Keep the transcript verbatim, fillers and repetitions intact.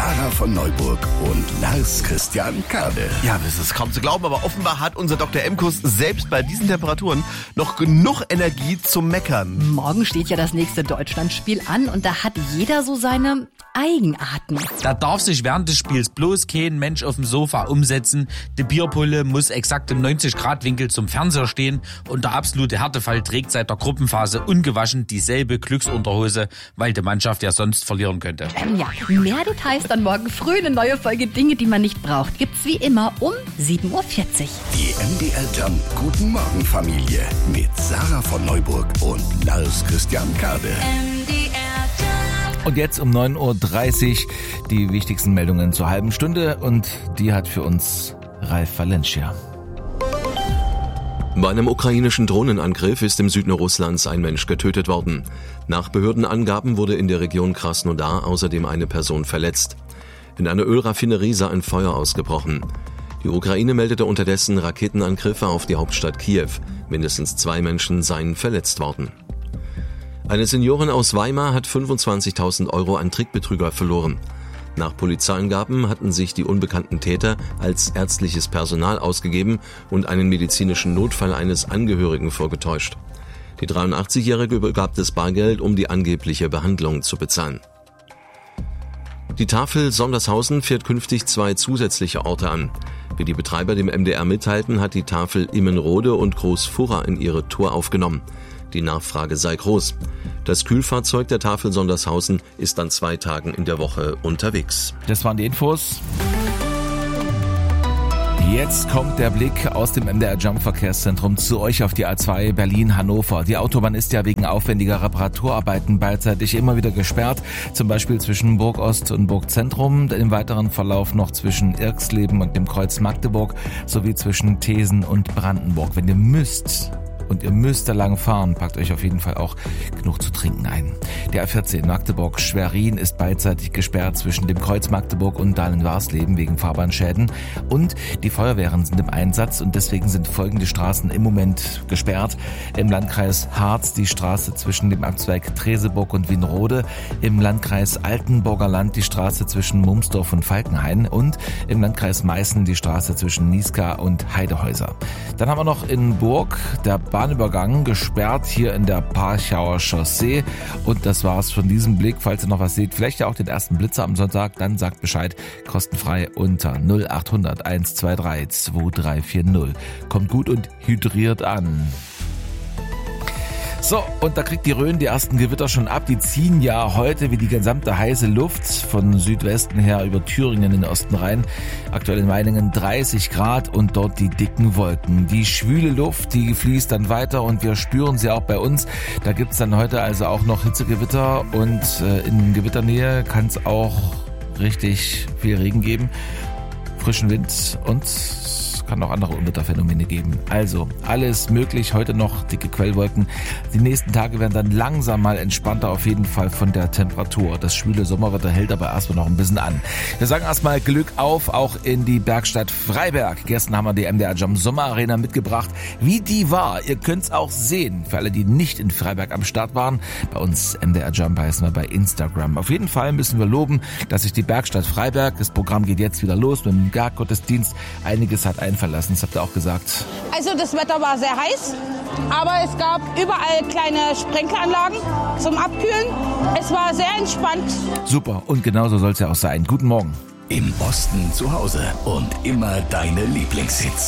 Sarah von Neuburg und Lars Christian Kade. Ja, das ist kaum zu glauben, aber offenbar hat unser Doktor Emkus selbst bei diesen Temperaturen noch genug Energie zum Meckern. Morgen steht ja das nächste Deutschlandspiel an und da hat jeder so seine Eigenarten. Da darf sich während des Spiels bloß kein Mensch auf dem Sofa umsetzen. Die Bierpulle muss exakt im neunzig Grad Winkel zum Fernseher stehen und der absolute Härtefall trägt seit der Gruppenphase ungewaschen dieselbe Glücksunterhose, weil die Mannschaft ja sonst verlieren könnte. Ähm, ja, mehr Details dann morgen früh. Eine neue Folge Dinge, die man nicht braucht, gibt's wie immer um sieben Uhr vierzig. Die M D R Jump Guten Morgen Familie mit Sarah von Neuburg und Lars Christian Kade. Und jetzt um neun Uhr dreißig die wichtigsten Meldungen zur halben Stunde und die hat für uns Ralf Valencia. Bei einem ukrainischen Drohnenangriff ist im Süden Russlands ein Mensch getötet worden. Nach Behördenangaben wurde in der Region Krasnodar außerdem eine Person verletzt. In einer Ölraffinerie sei ein Feuer ausgebrochen. Die Ukraine meldete unterdessen Raketenangriffe auf die Hauptstadt Kiew. Mindestens zwei Menschen seien verletzt worden. Eine Seniorin aus Weimar hat fünfundzwanzigtausend Euro an Trickbetrüger verloren. Nach Polizeiangaben hatten sich die unbekannten Täter als ärztliches Personal ausgegeben und einen medizinischen Notfall eines Angehörigen vorgetäuscht. Die dreiundachtzigjährige übergab das Bargeld, um die angebliche Behandlung zu bezahlen. Die Tafel Sondershausen fährt künftig zwei zusätzliche Orte an. Wie die Betreiber dem M D R mitteilten, hat die Tafel Immenrode und Großfurra in ihre Tour aufgenommen. Die Nachfrage sei groß. Das Kühlfahrzeug der Tafel Sondershausen ist an zwei Tagen in der Woche unterwegs. Das waren die Infos. Jetzt kommt der Blick aus dem M D R Jump Verkehrszentrum zu euch auf die A zwei Berlin-Hannover. Die Autobahn ist ja wegen aufwendiger Reparaturarbeiten beidseitig immer wieder gesperrt. Zum Beispiel zwischen Burg Ost und Burg Zentrum. Im weiteren Verlauf noch zwischen Irxleben und dem Kreuz Magdeburg sowie zwischen Thesen und Brandenburg. Wenn ihr müsst... Und ihr müsst da lang fahren, packt euch auf jeden Fall auch genug zu trinken ein. Der A vierzehn Magdeburg-Schwerin ist beidseitig gesperrt zwischen dem Kreuz Magdeburg und Dahlen-Warsleben wegen Fahrbahnschäden. Und die Feuerwehren sind im Einsatz und deswegen sind folgende Straßen im Moment gesperrt. Im Landkreis Harz die Straße zwischen dem Abzweig Treseburg und Wienrode. Im Landkreis Altenburger Land die Straße zwischen Mumsdorf und Falkenhain. Und im Landkreis Meißen die Straße zwischen Niesca und Heidehäuser. Dann haben wir noch in Burg der Bahnübergang gesperrt hier in der Parchauer Chaussee. Und das war's von diesem Blick. Falls ihr noch was seht, vielleicht ja auch den ersten Blitzer am Sonntag, dann sagt Bescheid. Kostenfrei unter null acht hundert eins zwei drei zwei drei vier null. Kommt gut und hydriert an. So, und da kriegt die Rhön die ersten Gewitter schon ab. Die ziehen ja heute wie die gesamte heiße Luft von Südwesten her über Thüringen in den Osten rein. Aktuell in Meiningen dreißig Grad und dort die dicken Wolken. Die schwüle Luft, die fließt dann weiter und wir spüren sie auch bei uns. Da gibt's dann heute also auch noch Hitzegewitter und äh, in Gewitternähe kann es auch richtig viel Regen geben. Frischen Wind und kann auch andere Unwetterphänomene geben. Also alles möglich, heute noch dicke Quellwolken. Die nächsten Tage werden dann langsam mal entspannter, auf jeden Fall von der Temperatur. Das schwüle Sommerwetter hält aber erstmal noch ein bisschen an. Wir sagen erstmal Glück auf, auch in die Bergstadt Freiberg. Gestern haben wir die M D R Jump Sommerarena mitgebracht. Wie die war, ihr könnt es auch sehen. Für alle, die nicht in Freiberg am Start waren, bei uns M D R Jump heißen wir bei Instagram. Auf jeden Fall müssen wir loben, dass sich die Bergstadt Freiberg, das Programm geht jetzt wieder los mit dem Berggottesdienst, einiges hat ein verlassen, das habt ihr auch gesagt. Also das Wetter war sehr heiß, aber es gab überall kleine Sprenkelanlagen zum Abkühlen. Es war sehr entspannt. Super, und genauso soll es ja auch sein. Guten Morgen. Im Osten zu Hause und immer deine Lieblingshits.